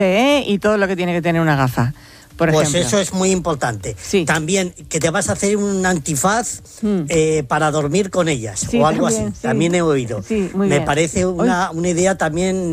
y todo lo que tiene que tener una gafa, por ejemplo. Pues eso es muy importante. Sí. También que te vas a hacer un antifaz para dormir con ellas, Sí, o algo también, así. sí. También he oído. Sí, muy Me bien. parece una idea también